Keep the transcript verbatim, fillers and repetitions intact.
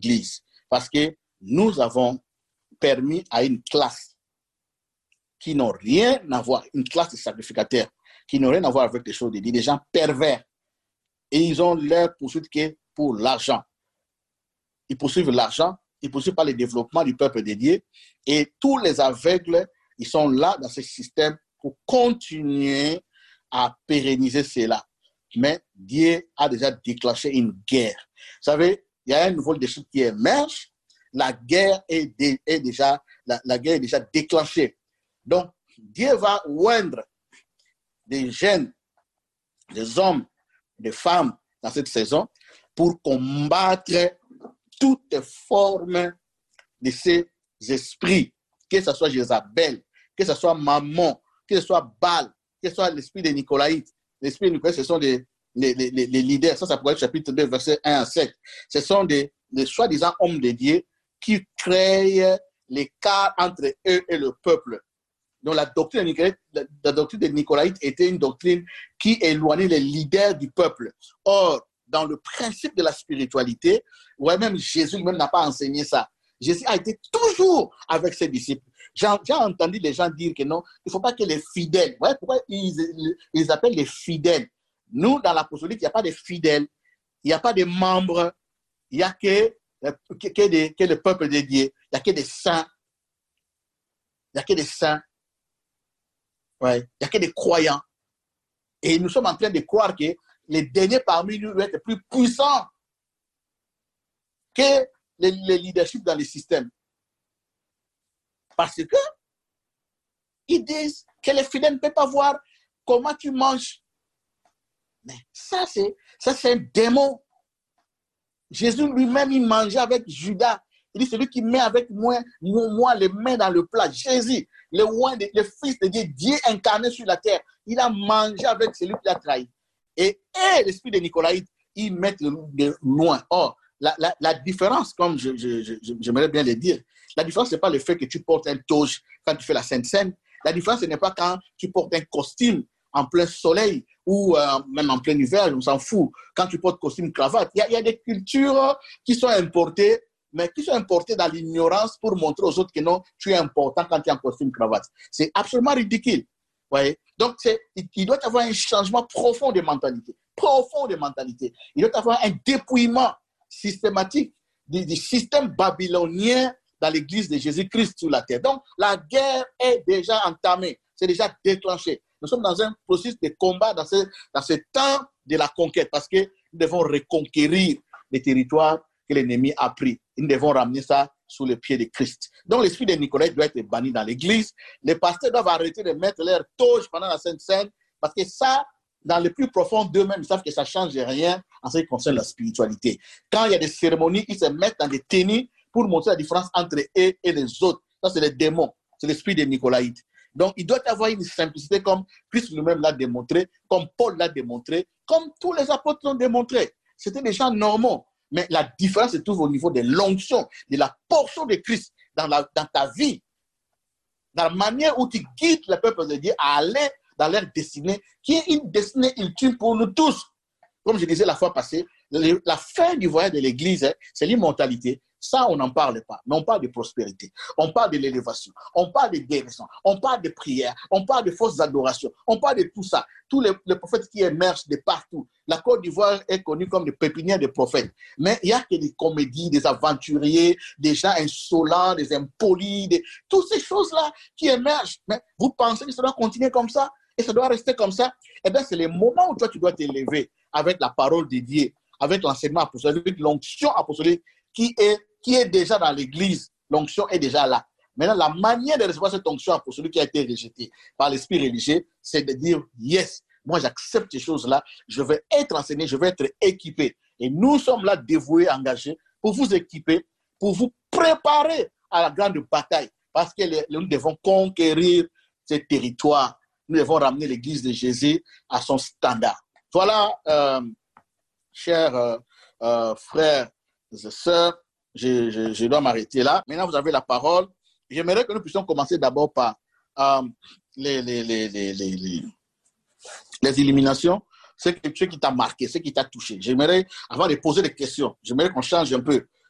l'Église. Parce que nous avons permis à une classe qui n'ont rien à voir, une classe de sacrificateurs, qui n'ont rien à voir avec les choses de Dieu, des gens pervers. Et ils ont leur poursuite qui est pour l'argent. Ils poursuivent l'argent, ils ne poursuivent pas le développement du peuple de Dieu. Et tous les aveugles, ils sont là dans ce système pour continuer à pérenniser cela. Mais Dieu a déjà déclenché une guerre. Vous savez, il y a un nouveau leadership qui émerge. La guerre est, dé, est déjà, la, la guerre est déjà déclenchée. Donc, Dieu va oindre des jeunes, des hommes, des femmes dans cette saison pour combattre toutes formes de ces esprits, que ce soit Jézabel, que ce soit Mammon, que ce soit Baal, que ce soit l'esprit de Nicolaïte. L'esprit de Nicolaïte, ce sont des, les, les, les leaders. Ça, ça pourrait être chapitre deux, versets un à sept. Ce sont des, des soi-disant hommes de Dieu qui créent l'écart entre eux et le peuple. Donc la doctrine de Nicolaïte, la, la doctrine de Nicolaïte était une doctrine qui éloignait les leaders du peuple. Or, dans le principe de la spiritualité, ouais, même Jésus lui-même n'a pas enseigné ça. Jésus a été toujours avec ses disciples. J'ai, j'ai entendu les gens dire que non, il ne faut pas que les fidèles, ouais, pourquoi ils, ils appellent les fidèles? Nous, dans l'apostolique, il n'y a pas de fidèles, il n'y a pas de membres, il n'y a que, que, que, des, que le peuple de Dieu, il n'y a que des saints, il n'y a que des saints, ouais, il n'y a que des croyants. Et nous sommes en train de croire que les derniers parmi nous doivent être plus puissants que les, les leaderships dans les systèmes. Parce que ils disent que les fidèles ne peuvent pas voir comment tu manges. Mais ça, c'est, ça, c'est un démon. Jésus lui-même, il mangeait avec Judas. Il dit, celui qui met avec moi, moi les mains dans le plat. Jésus, le, roi de, le fils de Dieu, Dieu incarné sur la terre, il a mangé avec celui qui l'a trahi. Et, et l'esprit de Nicolaïte, ils mettent de loin. Or, la, la, la différence, comme je, je, je, j'aimerais bien le dire, la différence, ce n'est pas le fait que tu portes un toge quand tu fais la Sainte Seine. La différence, ce n'est pas quand tu portes un costume en plein soleil ou euh, même en plein hiver, on s'en fout. Quand tu portes costume, cravate, il y, y a des cultures qui sont importées, mais qui sont importées dans l'ignorance pour montrer aux autres que non, tu es important quand tu es en costume, cravate. C'est absolument ridicule. Voyez? Donc, c'est, il doit y avoir un changement profond de mentalité. Profond de mentalité. Il doit y avoir un dépouillement systématique du, du système babylonien dans l'église de Jésus-Christ sur la terre. Donc, la guerre est déjà entamée. C'est déjà déclenché. Nous sommes dans un processus de combat dans ce, dans ce temps de la conquête parce que nous devons reconquérir les territoires que l'ennemi a pris. Nous devons ramener ça sous le pied de Christ. Donc, l'esprit de Nicolas doit être banni dans l'église. Les pasteurs doivent arrêter de mettre leur toge pendant la Sainte Seine parce que ça, dans le plus profond d'eux-mêmes, ils savent que ça ne change rien en ce qui concerne la spiritualité. Quand il y a des cérémonies, ils se mettent dans des tenues pour montrer la différence entre eux et les autres. Ça, c'est les démons. C'est l'esprit des Nicolaïtes. Donc, il doit y avoir une simplicité comme Christ lui-même l'a démontré, comme Paul l'a démontré, comme tous les apôtres l'ont démontré. C'était des gens normaux. Mais la différence se trouve au niveau de l'onction, de la portion de Christ dans, la, dans ta vie, dans la manière où tu guides le peuple de Dieu à aller dans leur destinée, qui est une destinée ultime pour nous tous. Comme je disais la fois passée, la fin du voyage de l'Église, c'est l'immortalité. Ça, on n'en parle pas. Mais on parle de prospérité. On parle de l'élévation. On parle de guérison. On parle de prière. On parle de fausses adorations. On parle de tout ça. Tous les, les prophètes qui émergent de partout. La Côte d'Ivoire est connue comme des pépinières de prophètes. Mais il n'y a que des comédies, des aventuriers, des gens insolents, des impolis, des... toutes ces choses-là qui émergent. Mais vous pensez que ça doit continuer comme ça? Et ça doit rester comme ça? Eh bien, c'est le moment où toi, tu dois t'élever avec la parole de Dieu, avec l'enseignement apostolique, avec l'onction apostolique qui est, qui est déjà dans l'église. L'onction est déjà là. Maintenant, la manière de recevoir cette onction apostolique qui a été rejetée par l'esprit religieux, c'est de dire, yes, moi j'accepte ces choses-là, je vais être enseigné, je vais être équipé. Et nous sommes là dévoués, engagés, pour vous équiper, pour vous préparer à la grande bataille. Parce que les, nous devons conquérir ces territoires. Nous devons ramener l'église de Jésus à son standard. Voilà, euh, chers euh, euh, frères et sœurs, je, je, je dois m'arrêter là. Maintenant, vous avez la parole. J'aimerais que nous puissions commencer d'abord par euh, les, les, les, les, les, les, les éliminations, ce, ce qui t'a marqué, ce qui t'a touché. J'aimerais, avant de poser des questions, j'aimerais qu'on change un peu